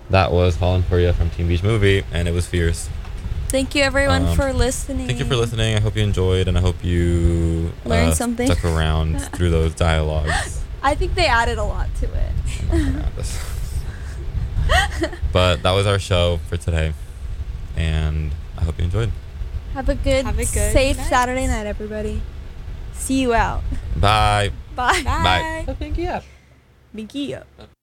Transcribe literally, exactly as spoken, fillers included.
That was Holland Furia from Teen Beach Movie, and it was fierce. Thank you, everyone, Um, for listening. Thank you for listening. I hope you enjoyed, and I hope you Learned uh, something. stuck around through those dialogues. I think they added a lot to it. Oh my God, this- But that was our show for today, and I hope you enjoyed. Have a good, Have a good safe night. Saturday night, everybody. See you out. Bye. Bye. Bye. Bye. Pinky up. Binky up.